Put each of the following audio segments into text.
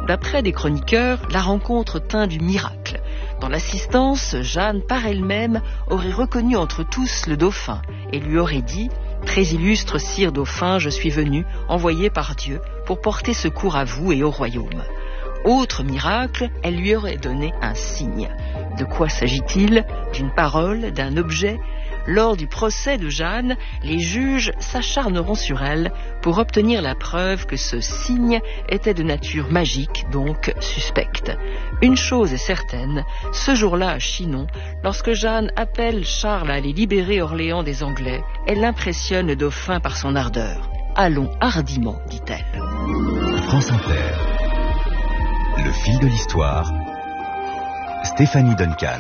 D'après des chroniqueurs, la rencontre tint du miracle. Dans l'assistance, Jeanne, par elle-même, aurait reconnu entre tous le dauphin et lui aurait dit « Très illustre sire dauphin, je suis venu, envoyé par Dieu, pour porter secours à vous et au royaume. » Autre miracle, elle lui aurait donné un signe. De quoi s'agit-il? D'une parole, d'un objet? Lors du procès de Jeanne, les juges s'acharneront sur elle pour obtenir la preuve que ce signe était de nature magique, donc suspecte. Une chose est certaine, ce jour-là à Chinon, lorsque Jeanne appelle Charles à aller libérer Orléans des Anglais, elle impressionne le dauphin par son ardeur. « Allons hardiment », dit-elle. France Inter. Le fil de l'histoire. Stéphanie Duncan.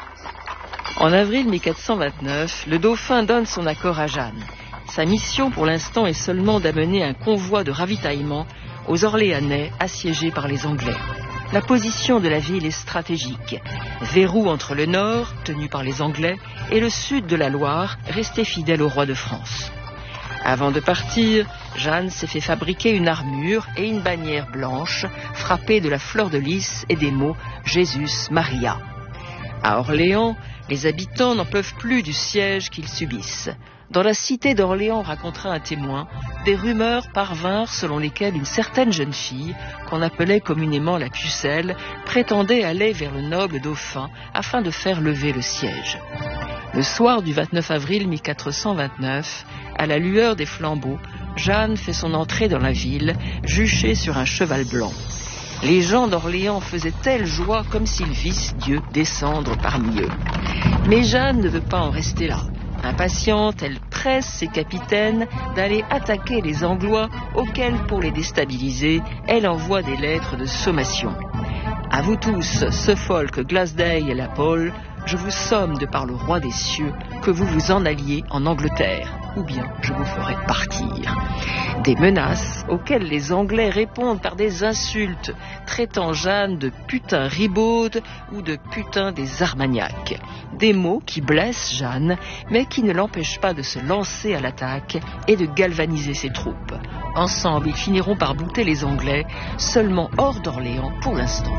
En avril 1429, le dauphin donne son accord à Jeanne. Sa mission pour l'instant est seulement d'amener un convoi de ravitaillement aux Orléanais assiégés par les Anglais. La position de la ville est stratégique. Verrou entre le nord, tenu par les Anglais, et le sud de la Loire, resté fidèle au roi de France. Avant de partir, Jeanne s'est fait fabriquer une armure et une bannière blanche, frappée de la fleur de lys et des mots « Jésus, Maria ». À Orléans, les habitants n'en peuvent plus du siège qu'ils subissent. Dans la cité d'Orléans, racontera un témoin, des rumeurs parvinrent selon lesquelles une certaine jeune fille, qu'on appelait communément la Pucelle, prétendait aller vers le noble dauphin afin de faire lever le siège. Le soir du 29 avril 1429, à la lueur des flambeaux, Jeanne fait son entrée dans la ville, juchée sur un cheval blanc. Les gens d'Orléans faisaient telle joie comme s'ils vissent Dieu descendre parmi eux. Mais Jeanne ne veut pas en rester là. Impatiente, elle presse ses capitaines d'aller attaquer les Anglois auxquels, pour les déstabiliser, elle envoie des lettres de sommation. À vous tous, Suffolk, Glasdale et la Pole, je vous somme de par le roi des cieux que vous vous en alliez en Angleterre, ou bien je vous ferai partir. Des menaces auxquelles les Anglais répondent par des insultes, traitant Jeanne de putain ribaude ou de putain des Armagnacs. Des mots qui blessent Jeanne, mais qui ne l'empêchent pas de se lancer à l'attaque et de galvaniser ses troupes. Ensemble, ils finiront par bouter les Anglais, seulement hors d'Orléans pour l'instant.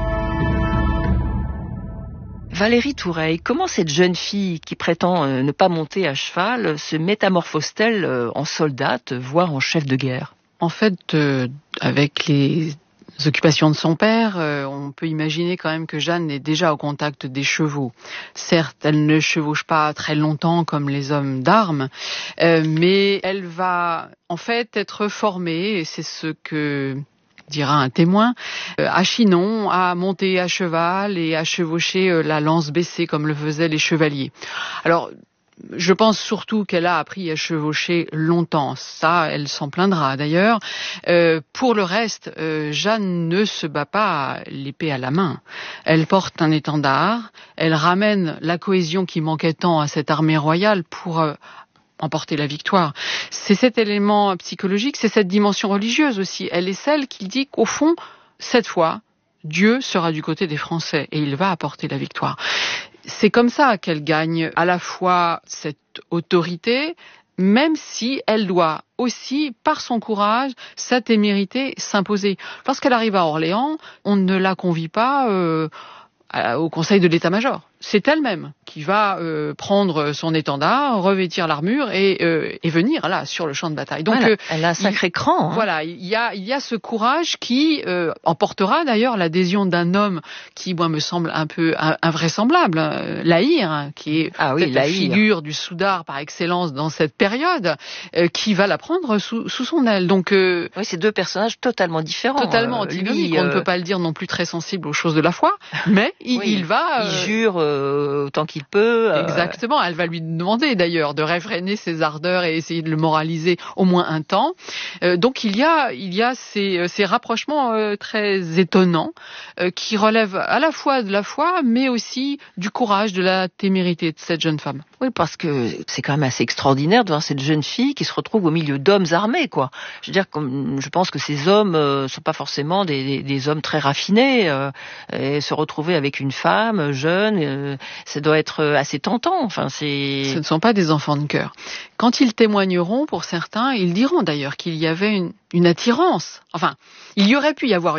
Valérie Toureille, comment cette jeune fille qui prétend ne pas monter à cheval se métamorphose-t-elle en soldate, voire en chef de guerre? En fait, avec les occupations de son père, on peut imaginer quand même que Jeanne est déjà au contact des chevaux. Certes, elle ne chevauche pas très longtemps comme les hommes d'armes, mais elle va en fait être formée, et c'est ce que dira un témoin, à Chinon, à monter à cheval et à chevaucher la lance baissée comme le faisaient les chevaliers. Alors, je pense surtout qu'elle a appris à chevaucher longtemps. Ça, elle s'en plaindra d'ailleurs. Pour le reste, Jeanne ne se bat pas l'épée à la main. Elle porte un étendard, elle ramène la cohésion qui manquait tant à cette armée royale pour emporter la victoire. C'est cet élément psychologique, c'est cette dimension religieuse aussi. Elle est celle qui dit qu'au fond, cette fois, Dieu sera du côté des Français et il va apporter la victoire. C'est comme ça qu'elle gagne à la fois cette autorité, même si elle doit aussi, par son courage, sa témérité, s'imposer. Lorsqu'elle arrive à Orléans, on ne la convie pas au conseil de l'état-major. C'est elle-même qui va prendre son étendard, revêtir l'armure et venir là sur le champ de bataille. Donc voilà, elle a un sacré cran. Hein. Voilà, il y a ce courage qui emportera d'ailleurs l'adhésion d'un homme qui, moi, me semble un peu invraisemblable, La Hire, qui est la figure du soudard par excellence dans cette période, qui va la prendre sous son aile. Donc oui, c'est deux personnages totalement différents. Totalement antinomiques. On ne peut pas le dire non plus très sensible aux choses de la foi, mais il va. Il jure autant qu'il peut. Exactement, elle va lui demander d'ailleurs de réfréner ses ardeurs et essayer de le moraliser au moins un temps. Donc il y a ces rapprochements très étonnants qui relèvent à la fois de la foi, mais aussi du courage, de la témérité de cette jeune femme. Oui, parce que c'est quand même assez extraordinaire de voir cette jeune fille qui se retrouve au milieu d'hommes armés, quoi. Je veux dire, je pense que ces hommes sont pas forcément des hommes très raffinés. Et se retrouver avec une femme jeune, ça doit être assez tentant. Enfin, Ce ne sont pas des enfants de cœur. Quand ils témoigneront, pour certains, ils diront d'ailleurs qu'il y avait une attirance. Enfin, il y aurait pu y avoir